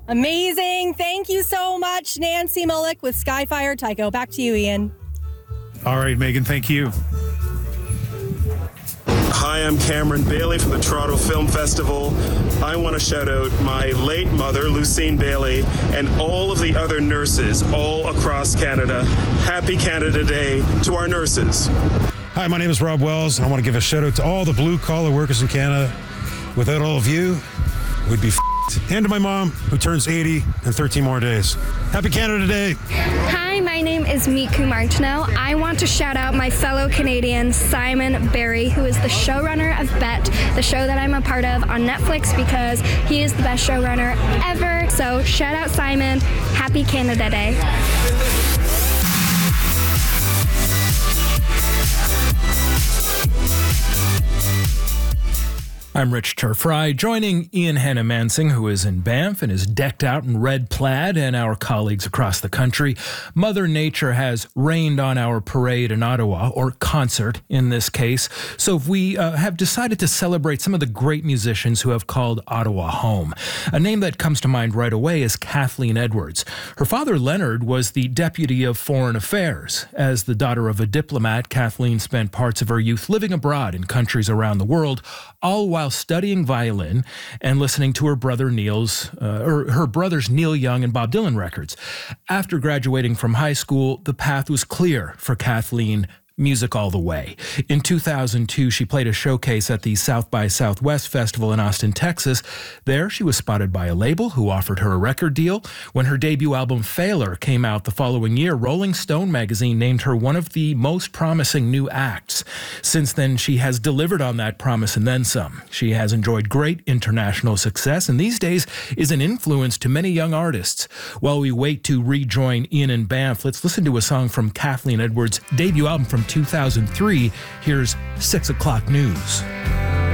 Amazing. Thank you so much, Nancy Mullick with Skyfire Tycho. Back to you, Ian. All right, Megan, thank you. Hi, I'm Cameron Bailey from the Toronto Film Festival. I want to shout out my late mother, Lucine Bailey, and all of the other nurses all across Canada. Happy Canada Day to our nurses. Hi, my name is Rob Wells, and I want to give a shout out to all the blue-collar workers in Canada. Without all of you, we'd be f***ed. And to my mom, who turns 80 in 13 more days. Happy Canada Day. Hi, my name is Miku Martineau. I want to shout out my fellow Canadian, Simon Barry, who is the showrunner of Bet, the show that I'm a part of on Netflix, because he is the best showrunner ever. So shout out Simon. Happy Canada Day. I'm Rich Turfry, joining Ian Hannah-Mansing, who is in Banff and is decked out in red plaid, and our colleagues across the country. Mother Nature has rained on our parade in Ottawa, or concert in this case, so we have decided to celebrate some of the great musicians who have called Ottawa home. A name that comes to mind right away is Kathleen Edwards. Her father, Leonard, was the Deputy of Foreign Affairs. As the daughter of a diplomat, Kathleen spent parts of her youth living abroad in countries around the world, all while studying violin and listening to her brothers Neil Young and Bob Dylan records. After graduating from high school, the path was clear for Kathleen. Music all the way. In 2002, she played a showcase at the South by Southwest Festival in Austin, Texas. There, she was spotted by a label who offered her a record deal. When her debut album, Failure, came out the following year, Rolling Stone magazine named her one of the most promising new acts. Since then, she has delivered on that promise and then some. She has enjoyed great international success and these days is an influence to many young artists. While we wait to rejoin Ian and Banff, let's listen to a song from Kathleen Edwards' debut album from 2003. Here's 6 o'clock news.